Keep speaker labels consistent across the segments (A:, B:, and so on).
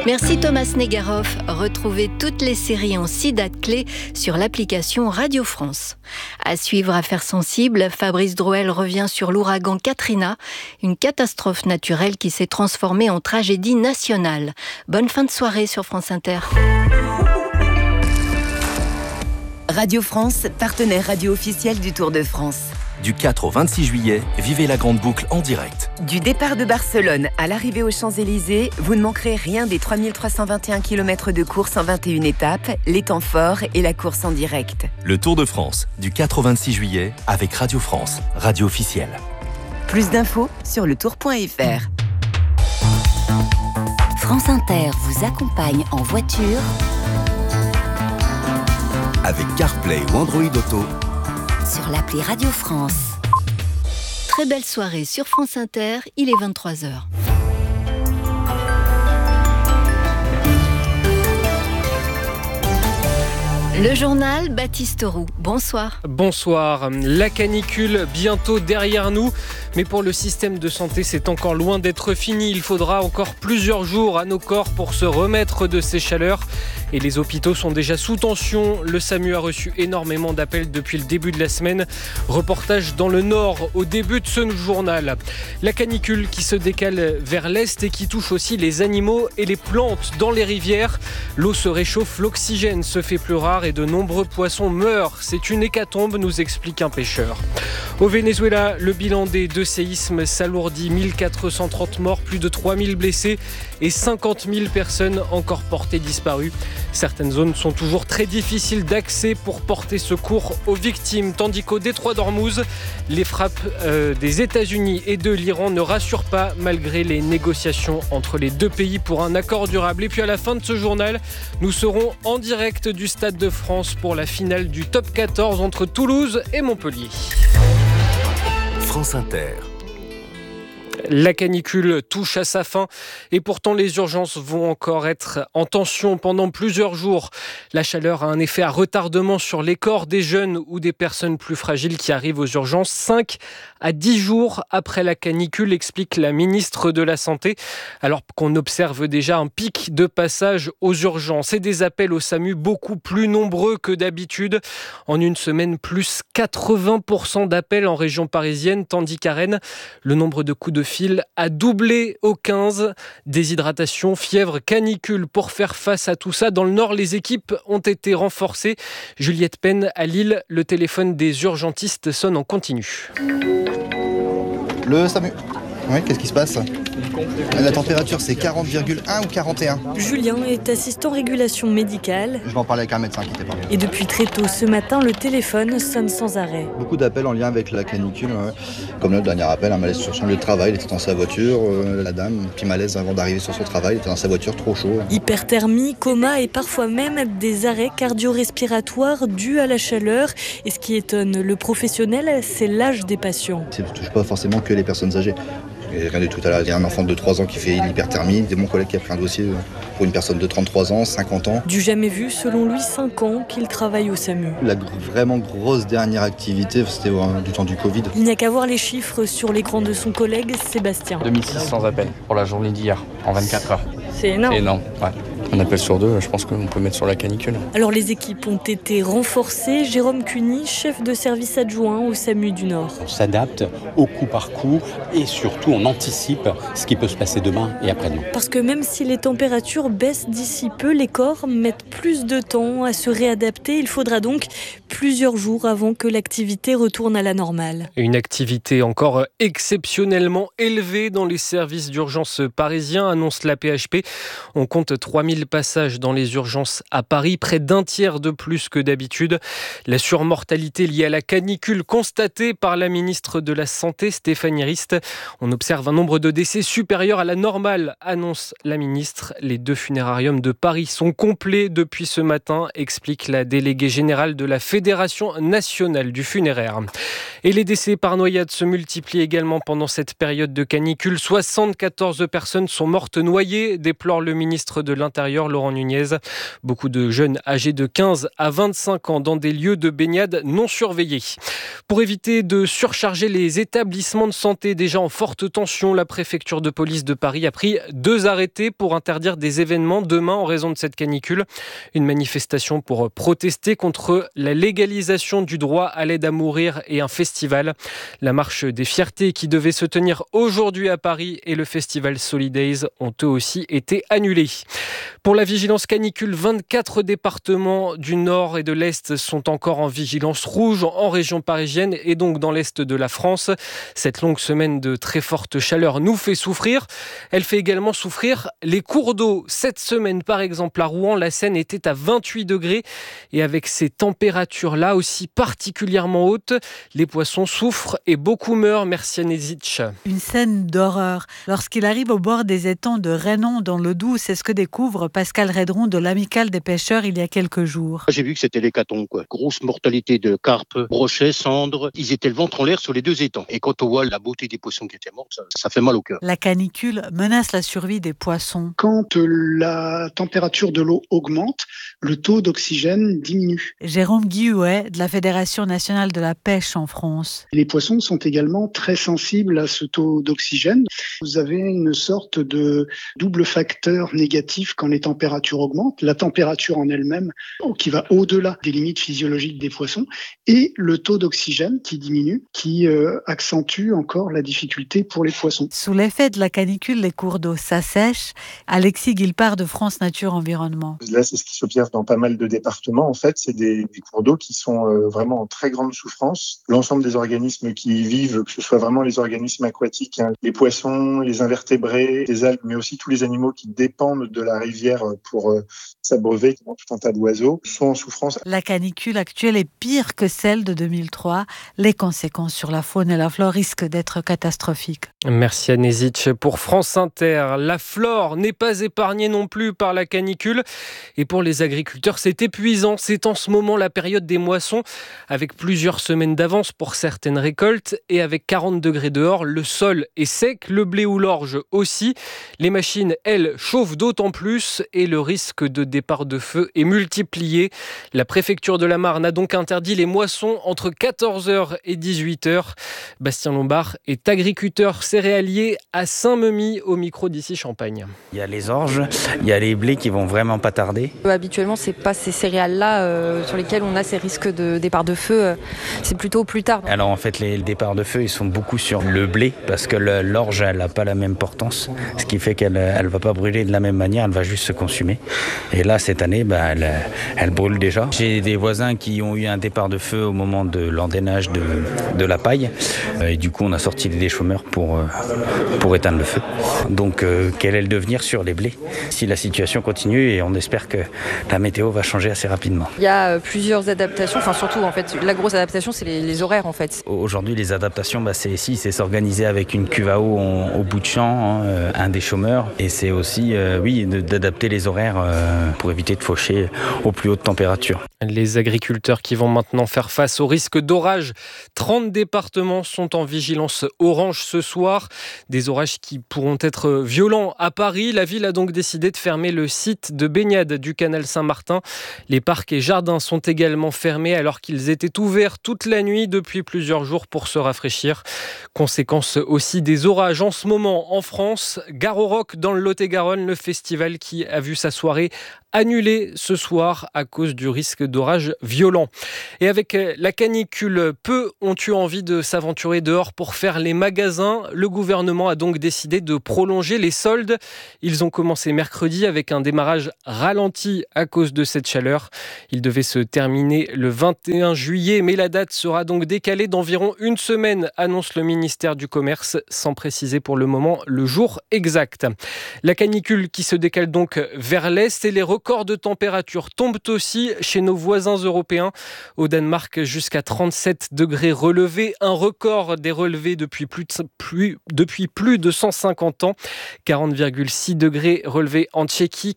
A: Merci Thomas Negaroff. Retrouvez toutes les séries en 6 dates clés sur l'application Radio France. À suivre, Affaires sensibles, Fabrice Drouel revient sur l'ouragan Katrina, une catastrophe naturelle qui s'est transformée en tragédie nationale. Bonne fin de soirée sur France Inter.
B: Radio France, partenaire radio officiel du Tour de France.
C: Du 4 au 26 juillet, vivez la grande boucle en direct.
B: Du départ de Barcelone à l'arrivée aux Champs-Élysées, vous ne manquerez rien des 3321 km de course en 21 étapes, les temps forts et la course en direct.
C: Le Tour de France, du 4 au 26 juillet, avec Radio France, radio officielle.
B: Plus d'infos sur letour.fr.
D: France Inter vous accompagne en voiture
E: avec CarPlay ou Android Auto
D: sur l'appli Radio France.
A: Très belle soirée sur France Inter, il est 23h. Le journal Baptiste Roux. Bonsoir.
F: Bonsoir. La canicule bientôt derrière nous, mais pour le système de santé, c'est encore loin d'être fini. Il faudra encore plusieurs jours à nos corps pour se remettre de ces chaleurs. Et les hôpitaux sont déjà sous tension. Le SAMU a reçu énormément d'appels depuis le début de la semaine. Reportage dans le Nord au début de ce journal. La canicule qui se décale vers l'Est et qui touche aussi les animaux et les plantes dans les rivières. L'eau se réchauffe, l'oxygène se fait plus rare et de nombreux poissons meurent. C'est une hécatombe, nous explique un pêcheur. Au Venezuela, le bilan des 2 séismes s'alourdit. 1430 morts, plus de 3000 blessés et 50 000 personnes encore portées disparues. Certaines zones sont toujours très difficiles d'accès pour porter secours aux victimes, tandis qu'au détroit d'Ormuz, les frappes des États-Unis et de l'Iran ne rassurent pas malgré les négociations entre les deux pays pour un accord durable. Et puis à la fin de ce journal, nous serons en direct du Stade de France pour la finale du Top 14 entre Toulouse et Montpellier.
C: France Inter.
F: La canicule touche à sa fin et pourtant les urgences vont encore être en tension pendant plusieurs jours. La chaleur a un effet à retardement sur les corps des jeunes ou des personnes plus fragiles qui arrivent aux urgences 5 à 10 jours après la canicule, explique la ministre de la Santé, alors qu'on observe déjà un pic de passage aux urgences et des appels au SAMU beaucoup plus nombreux que d'habitude. En une semaine, plus 80% d'appels en région parisienne, tandis qu'à Rennes, le nombre de coups de fil a doublé au 15. Déshydratation, fièvre, canicule. Pour faire face à tout ça, dans le Nord, les équipes ont été renforcées. Juliette Penn, à Lille, le téléphone des urgentistes sonne en continu.
G: Le SAMU. Oui, qu'est-ce qui se passe ? La température, c'est 40,1 ou 41 ?
H: Julien est assistant régulation médicale.
G: Je vais en parler avec un médecin, inquiétez pas.
H: Et depuis très tôt ce matin, le téléphone sonne sans arrêt.
G: Beaucoup d'appels en lien avec la canicule. Comme le dernier appel, un malaise sur son lieu de travail. Il était dans sa voiture, la dame, petit malaise avant d'arriver sur son travail. Il était dans sa voiture, trop chaud.
H: Hyperthermie, coma et parfois même des arrêts cardio-respiratoires dus à la chaleur. Et ce qui étonne le professionnel, c'est l'âge des patients.
G: Ça ne touche pas forcément que les personnes âgées. Et rien du tout. Il y a un enfant de 3 ans qui fait l'hyperthermie. C'est mon collègue qui a pris un dossier pour une personne de 33 ans, 50 ans.
H: Du jamais vu, selon lui, 5 ans qu'il travaille au SAMU.
G: La vraiment grosse dernière activité, c'était du temps du Covid.
H: Il n'y a qu'à voir les chiffres sur l'écran de son collègue Sébastien.
I: 2600 appels pour la journée d'hier, en 24 heures.
H: C'est énorme.
I: C'est énorme, ouais. Un appel sur 2, je pense qu'on peut mettre sur la canicule.
H: Alors les équipes ont été renforcées. Jérôme Cuny, chef de service adjoint au SAMU du Nord.
J: On s'adapte au coup par coup et surtout on anticipe ce qui peut se passer demain et après-demain.
H: Parce que même si les températures baissent d'ici peu, les corps mettent plus de temps à se réadapter. Il faudra donc plusieurs jours avant que l'activité retourne à la normale.
F: Une activité encore exceptionnellement élevée dans les services d'urgence parisiens, annonce la PHP. On compte 3000 passages dans les urgences à Paris, près d'un tiers de plus que d'habitude. La surmortalité liée à la canicule constatée par la ministre de la Santé, Stéphanie Rist. On observe un nombre de décès supérieur à la normale, annonce la ministre. Les 2 funérariums de Paris sont complets depuis ce matin, explique la déléguée générale de la Fédération nationale du funéraire. Et les décès par noyade se multiplient également pendant cette période de canicule. 74 personnes sont mortes noyées, déplore le ministre de l'Intérieur intérieur, Laurent Nunez. Beaucoup de jeunes âgés de 15 à 25 ans dans des lieux de baignade non surveillés. Pour éviter de surcharger les établissements de santé déjà en forte tension, la préfecture de police de Paris a pris 2 arrêtés pour interdire des événements demain en raison de cette canicule. Une manifestation pour protester contre la légalisation du droit à l'aide à mourir et un festival. La marche des fiertés qui devait se tenir aujourd'hui à Paris et le festival Solidays ont eux aussi été annulés. Pour la vigilance canicule, 24 départements du nord et de l'est sont encore en vigilance rouge en région parisienne et donc dans l'est de la France. Cette longue semaine de très forte chaleur nous fait souffrir. Elle fait également souffrir les cours d'eau. Cette semaine, par exemple, à Rouen, la Seine était à 28 degrés et avec ces températures-là aussi particulièrement hautes, les poissons souffrent et beaucoup meurent. Merci Anezic.
K: Une scène d'horreur. Lorsqu'il arrive au bord des étangs de Reynon dans l'eau douce, c'est ce que découvre Pascal Redron de l'Amicale des pêcheurs il y a quelques jours.
L: J'ai vu que c'était l'hécatombe, quoi. Grosse mortalité de carpes, brochets, cendres. Ils étaient le ventre en l'air sur les 2 étangs. Et quand on voit la beauté des poissons qui étaient morts, ça fait mal au cœur.
K: La canicule menace la survie des poissons.
M: Quand la température de l'eau augmente, le taux d'oxygène diminue.
K: Jérôme Guillouet de la Fédération nationale de la pêche en France.
M: Les poissons sont également très sensibles à ce taux d'oxygène. Vous avez une sorte de double facteur négatif quand les températures augmentent. La température en elle-même qui va au-delà des limites physiologiques des poissons et le taux d'oxygène qui diminue, qui accentue encore la difficulté pour les poissons.
K: Sous l'effet de la canicule, les cours d'eau s'assèchent. Alexis Guilpard de France Nature Environnement.
N: Là, c'est ce qui s'observe dans pas mal de départements. En fait, c'est des cours d'eau qui sont vraiment en très grande souffrance. L'ensemble des organismes qui y vivent, que ce soit vraiment les organismes aquatiques, les poissons, les invertébrés, les algues, mais aussi tous les animaux qui dépendent de la rivière pour s'abreuver, tout un tas d'oiseaux, sont en souffrance.
K: La canicule actuelle est pire que celle de 2003. Les conséquences sur la faune et la flore risquent d'être catastrophiques.
F: Merci Anezic pour France Inter. La flore n'est pas épargnée non plus par la canicule. Et pour les agriculteurs, c'est épuisant. C'est en ce moment la période des moissons, avec plusieurs semaines d'avance pour certaines récoltes. Et avec 40 degrés dehors, le sol est sec, le blé ou l'orge aussi. Les machines, elles, chauffent d'autant plus et le risque de départ de feu est multiplié. La préfecture de la Marne a donc interdit les moissons entre 14h et 18h. Bastien Lombard est agriculteur céréalier à Saint-Memy au micro d'ici Champagne.
O: Il y a les orges, il y a les blés qui vont vraiment pas tarder.
P: Habituellement, c'est pas ces céréales-là sur lesquelles on a ces risques de départ de feu. C'est plutôt plus tard.
O: Alors en fait, les départs de feu, ils sont beaucoup sur le blé parce que l'orge, elle n'a pas la même portance, ce qui fait qu'elle ne va pas brûler de la même manière, elle va juste se consumer. Et là, cette année, elle brûle déjà. J'ai des voisins qui ont eu un départ de feu au moment de l'endainage de la paille. Et du coup, on a sorti des déchômeurs pour éteindre le feu. Donc, quel est le devenir sur les blés si la situation continue et on espère que la météo va changer assez rapidement.
P: Il y a plusieurs adaptations, enfin surtout en fait, la grosse adaptation c'est les horaires en fait.
O: Aujourd'hui les adaptations c'est s'organiser avec une cuve à eau au bout de champ, un déchômeur et c'est aussi d'adapter les horaires pour éviter de faucher aux plus hautes températures.
F: Les agriculteurs qui vont maintenant faire face au risque d'orage. 30 départements sont en vigilance orange ce soir. Des orages qui pourront être violents à Paris. La ville a donc décidé de fermer le site de baignade du canal Saint-Martin. Les parcs et jardins sont également fermés alors qu'ils étaient ouverts toute la nuit depuis plusieurs jours pour se rafraîchir. Conséquence aussi des orages en ce moment en France. Gare au Roc dans le Lot-et-Garonne, le festival qui a vu sa soirée annulée ce soir à cause du risque d'orage violent. Et avec la canicule, peu ont eu envie de s'aventurer dehors pour faire les magasins. Le gouvernement a donc décidé de prolonger les soldes. Ils ont commencé mercredi avec un démarrage ralenti à cause de cette chaleur. Il devait se terminer le 21 juillet, mais la date sera donc décalée d'environ une semaine, annonce le ministère du Commerce, sans préciser pour le moment le jour exact. La canicule qui se décale donc vers l'est et les records de température tombent aussi chez nos voisins européens. Au Danemark, jusqu'à 37 degrés relevés, un record des relevés depuis plus de 150 ans. 40,6 degrés relevés en Tchéquie,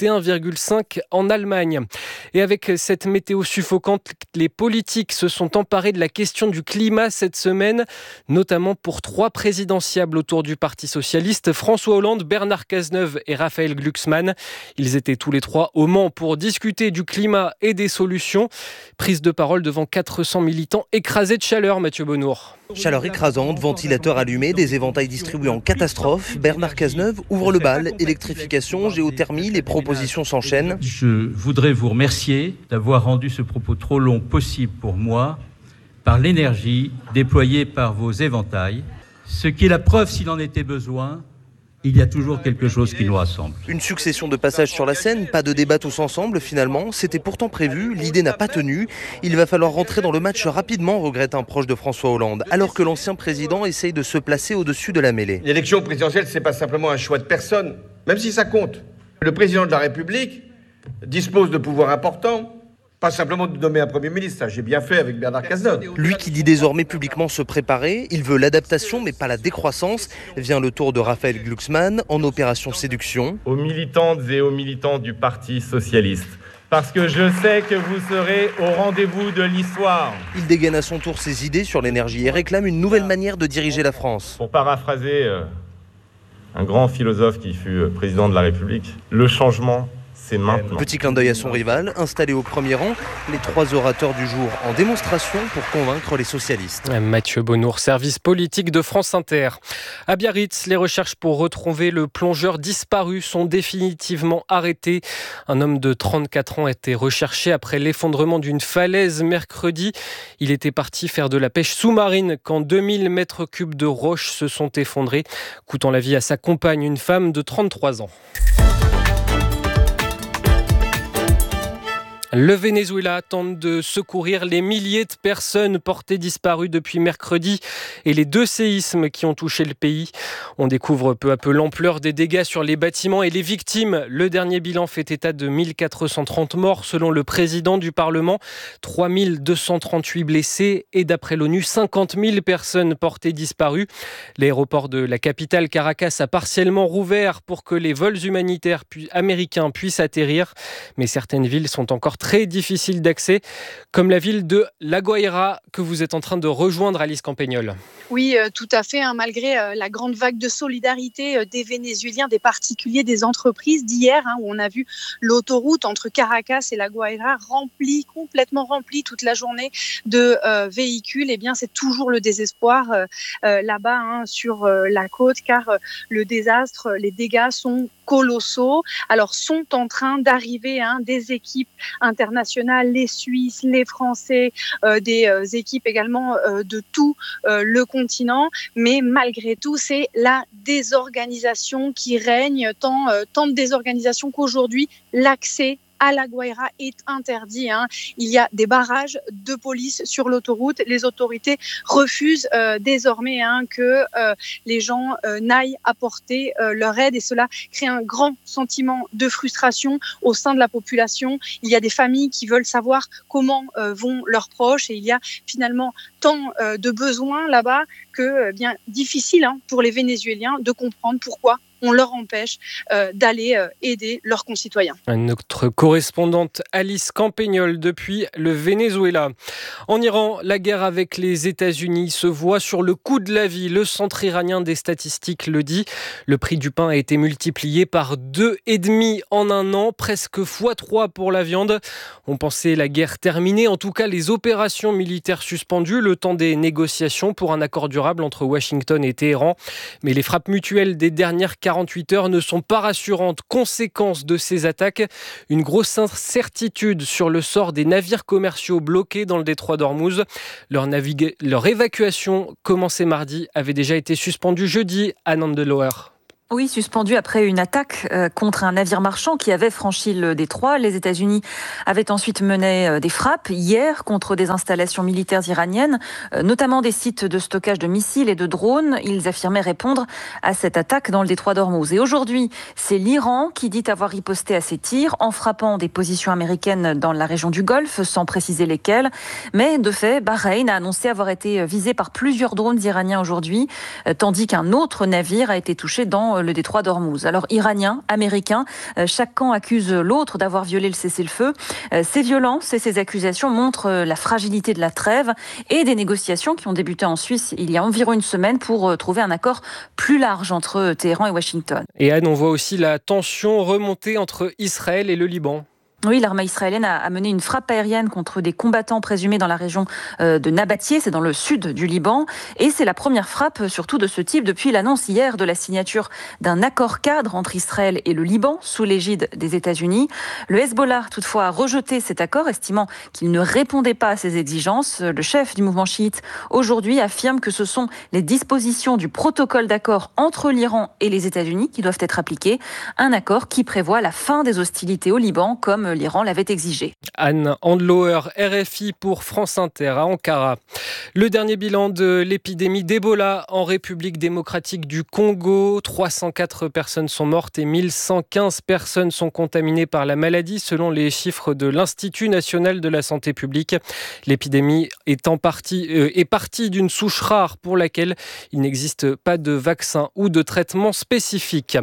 F: 41,5 en Allemagne. Et avec cette météo suffocante, les politiques se sont emparés de la question du climat cette semaine, notamment pour 3 présidentiables autour du Parti socialiste, François Hollande, Bernard Cazeneuve et Raphaël Glucksmann. Ils étaient tous les 3 au Mans pour discuter du climat et des solutions. Prise de parole devant 400 militants écrasés de chaleur, Mathieu Bonnour.
Q: Chaleur écrasante, ventilateurs allumés, des éventails distribués en catastrophe. Bernard Cazeneuve ouvre le bal, électrification, géothermie, les propositions s'enchaînent.
R: Je voudrais vous remercier d'avoir rendu ce propos trop long possible pour moi par l'énergie déployée par vos éventails, ce qui est la preuve s'il en était besoin. Il y a toujours quelque chose qui nous rassemble.
Q: Une succession de passages sur la scène, pas de débat tous ensemble finalement. C'était pourtant prévu, l'idée n'a pas tenu. Il va falloir rentrer dans le match rapidement, regrette un proche de François Hollande, alors que l'ancien président essaye de se placer au-dessus de la mêlée.
S: L'élection présidentielle, c'est pas simplement un choix de personne, même si ça compte. Le président de la République dispose de pouvoirs importants. Pas simplement de nommer un Premier ministre, ça j'ai bien fait avec Bernard Cazeneuve.
Q: Lui qui dit désormais publiquement se préparer, il veut l'adaptation mais pas la décroissance. Vient le tour de Raphaël Glucksmann en opération séduction.
T: Aux militantes et aux militants du Parti socialiste, parce que je sais que vous serez au rendez-vous de l'histoire.
Q: Il dégaine à son tour ses idées sur l'énergie et réclame une nouvelle manière de diriger la France.
T: Pour paraphraser un grand philosophe qui fut président de la République, le changement, c'est maintenant.
Q: Petit clin d'œil à son rival, installé au premier rang, les 3 orateurs du jour en démonstration pour convaincre les socialistes.
F: Mathieu Bonnour, service politique de France Inter. À Biarritz, les recherches pour retrouver le plongeur disparu sont définitivement arrêtées. Un homme de 34 ans a été recherché après l'effondrement d'une falaise mercredi. Il était parti faire de la pêche sous-marine quand 2000 mètres cubes de roches se sont effondrés, coûtant la vie à sa compagne, une femme de 33 ans. Le Venezuela tente de secourir les milliers de personnes portées disparues depuis mercredi et les 2 séismes qui ont touché le pays. On découvre peu à peu l'ampleur des dégâts sur les bâtiments et les victimes. Le dernier bilan fait état de 1430 morts selon le président du Parlement, 3238 blessés et d'après l'ONU, 50 000 personnes portées disparues. L'aéroport de la capitale Caracas a partiellement rouvert pour que les vols humanitaires américains puissent atterrir, mais certaines villes sont encore très difficile d'accès, comme la ville de La Guaira que vous êtes en train de rejoindre, Alice Campagnol.
U: Oui, tout à fait. Malgré la grande vague de solidarité des Vénézuéliens, des particuliers, des entreprises d'hier, où on a vu l'autoroute entre Caracas et La Guaira complètement remplie toute la journée de véhicules, eh bien c'est toujours le désespoir là-bas sur la côte, car le désastre, les dégâts sont colossaux. Alors sont en train d'arriver des équipes internationales, les Suisses, les Français, des équipes également de tout le continent, mais malgré tout, c'est la désorganisation qui règne, tant de désorganisation qu'aujourd'hui, l'accès à La Guaira est interdit. Il y a des barrages de police sur l'autoroute. Les autorités refusent désormais que les gens n'aillent apporter leur aide et cela crée un grand sentiment de frustration au sein de la population. Il y a des familles qui veulent savoir comment vont leurs proches et il y a finalement tant de besoins là-bas que bien difficile pour les Vénézuéliens de comprendre pourquoi on leur empêche d'aller aider leurs concitoyens.
F: Notre correspondante Alice Campagnol depuis le Venezuela. En Iran, la guerre avec les États-Unis se voit sur le coût de la vie. Le centre iranien des statistiques le dit. Le prix du pain a été multiplié par 2,5 en un an, presque x3 pour la viande. On pensait la guerre terminée, en tout cas les opérations militaires suspendues, le temps des négociations pour un accord durable entre Washington et Téhéran. Mais les frappes mutuelles des dernières 48 heures ne sont pas rassurantes. Conséquence de ces attaques, une grosse incertitude sur le sort des navires commerciaux bloqués dans le détroit d'Ormuz. Leur évacuation, commencée mardi, avait déjà été suspendue jeudi à Nandeloer.
B: Oui, suspendu après une attaque contre un navire marchand qui avait franchi le détroit. Les États-Unis avaient ensuite mené des frappes hier contre des installations militaires iraniennes, notamment des sites de stockage de missiles et de drones. Ils affirmaient répondre à cette attaque dans le détroit d'Ormuz. Et aujourd'hui, c'est l'Iran qui dit avoir riposté à ces tirs en frappant des positions américaines dans la région du Golfe, sans préciser lesquelles. Mais de fait, Bahreïn a annoncé avoir été visé par plusieurs drones iraniens aujourd'hui, tandis qu'un autre navire a été touché dans le détroit d'Ormuz. Alors, Iraniens, Américains, chaque camp accuse l'autre d'avoir violé le cessez-le-feu. Ces violences et ces accusations montrent la fragilité de la trêve et des négociations qui ont débuté en Suisse il y a environ une semaine pour trouver un accord plus large entre Téhéran et Washington.
F: Et Anne, on voit aussi la tension remonter entre Israël et le Liban.
B: Oui, l'armée israélienne a mené une frappe aérienne contre des combattants présumés dans la région de Nabatieh, c'est dans le sud du Liban. Et c'est la première frappe, surtout de ce type, depuis l'annonce hier de la signature d'un accord cadre entre Israël et le Liban, sous l'égide des États-Unis. Le Hezbollah, toutefois, a rejeté cet accord, estimant qu'il ne répondait pas à ses exigences. Le chef du mouvement chiite, aujourd'hui, affirme que ce sont les dispositions du protocole d'accord entre l'Iran et les États-Unis qui doivent être appliquées. Un accord qui prévoit la fin des hostilités au Liban, comme l'Iran l'avait exigé.
F: Anne Handlower, RFI pour France Inter à Ankara. Le dernier bilan de l'épidémie d'Ebola en République démocratique du Congo. 304 personnes sont mortes et 1115 personnes sont contaminées par la maladie selon les chiffres de l'Institut national de la santé publique. L'épidémie est partie d'une souche rare pour laquelle il n'existe pas de vaccin ou de traitement spécifique.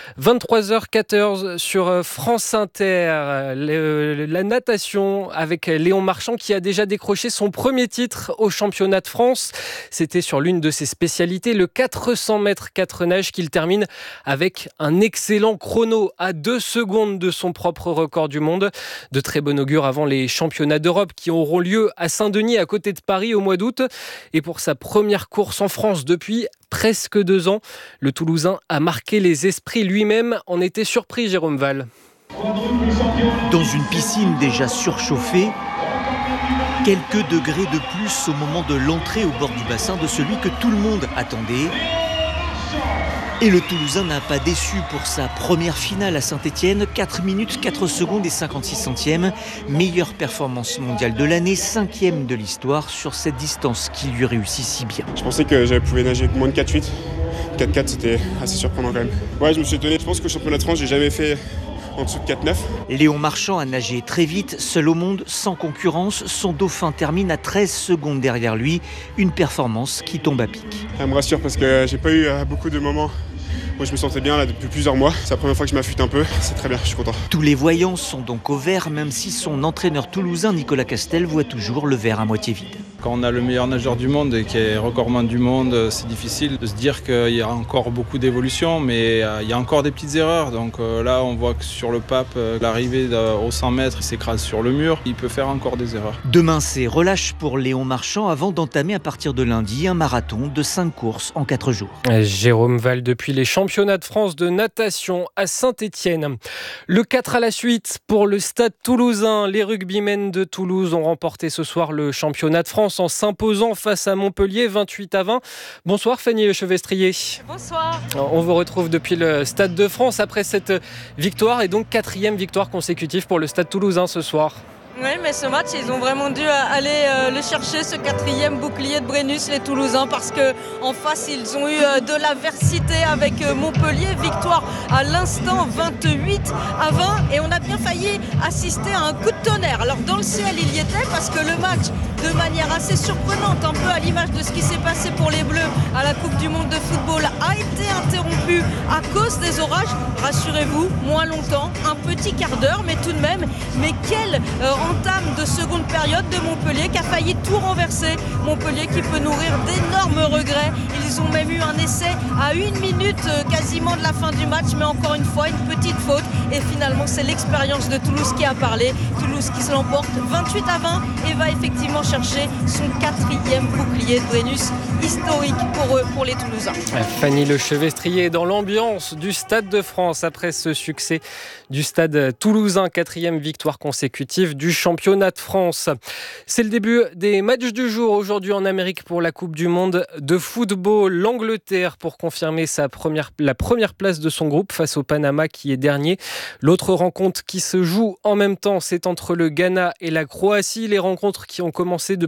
F: 23h14 sur France Inter. La natation avec Léon Marchand qui a déjà décroché son premier titre au championnat de France. C'était sur l'une de ses spécialités, le 400 mètres 4 nages, qu'il termine avec un excellent chrono à 2 secondes de son propre record du monde. De très bon augure avant les championnats d'Europe qui auront lieu à Saint-Denis à côté de Paris au mois d'août. Et pour sa première course en France depuis presque 2 ans, le Toulousain a marqué les esprits lui-même. En était surpris Jérôme Val.
V: Dans une piscine déjà surchauffée, quelques degrés de plus au moment de l'entrée au bord du bassin de celui que tout le monde attendait. Et le Toulousain n'a pas déçu pour sa première finale à Saint-Étienne. 4 minutes, 4 secondes et 56 centièmes. Meilleure performance mondiale de l'année, 5e de l'histoire sur cette distance qui lui réussit si bien.
W: Je pensais que j'avais pu nager moins de 4,8. 4,4 c'était assez surprenant quand même. Ouais, je me suis étonné. Je pense qu'au championnat de France, j'ai jamais fait en dessous de 4,9.
V: Léon Marchand a nagé très vite, seul au monde, sans concurrence. Son dauphin termine à 13 secondes derrière lui. Une performance qui tombe à pic.
W: Ça me rassure parce que j'ai pas eu beaucoup de moments où je me sentais bien là depuis plusieurs mois. C'est la première fois que je m'affûte un peu. C'est très bien, je suis content.
V: Tous les voyants sont donc au vert, même si son entraîneur toulousain Nicolas Castel voit toujours le verre à moitié vide.
X: Quand on a le meilleur nageur du monde et qui est recordman du monde, c'est difficile de se dire qu'il y a encore beaucoup d'évolution, mais il y a encore des petites erreurs. Donc là, on voit que sur le pape, l'arrivée au 100 mètres, il s'écrase sur le mur. Il peut faire encore des erreurs.
V: Demain, c'est relâche pour Léon Marchand avant d'entamer à partir de lundi un marathon de 5 courses en 4 jours.
F: Jérôme Val depuis les championnats de France de natation à Saint-Étienne. Le 4 à la suite pour le Stade Toulousain. Les rugbymen de Toulouse ont remporté ce soir le championnat de France en s'imposant face à Montpellier 28-20. Bonsoir Fanny Lechevestrier.
Y: Bonsoir.
F: On vous retrouve depuis le Stade de France après cette victoire et donc 4e victoire consécutive pour le Stade Toulousain ce soir.
Y: Oui, mais ce match, ils ont vraiment dû aller le chercher, ce 4e bouclier de Brennus, les Toulousains, parce qu'en face, ils ont eu de l'adversité avec Montpellier. Victoire à l'instant, 28-20. Et on a bien failli assister à un coup de tonnerre. Alors, dans le ciel, il y était, parce que le match, de manière assez surprenante, un peu à l'image de ce qui s'est passé pour les Bleus à la Coupe du Monde de football, a été interrompu à cause des orages. Rassurez-vous, moins longtemps, un petit quart d'heure, mais tout de même. Mais quelle entame de seconde période de Montpellier qui a failli tout renverser. Montpellier qui peut nourrir d'énormes regrets. Ils ont même eu un essai à 1 minute quasiment de la fin du match, mais encore une fois, une petite faute. Et finalement, c'est l'expérience de Toulouse qui a parlé. Toulouse qui se l'emporte 28-20 et va effectivement chercher son 4e bouclier de Brennus, historique pour les Toulousains.
F: Fanny Lechevestrier dans l'ambiance du Stade de France après ce succès du Stade Toulousain, 4e victoire consécutive du championnat de France. C'est le début des matchs du jour aujourd'hui en Amérique pour la Coupe du Monde de football. L'Angleterre pour confirmer la première place de son groupe face au Panama qui est dernier. L'autre rencontre qui se joue en même temps, c'est entre le Ghana et la Croatie. Les rencontres qui ont commencé depuis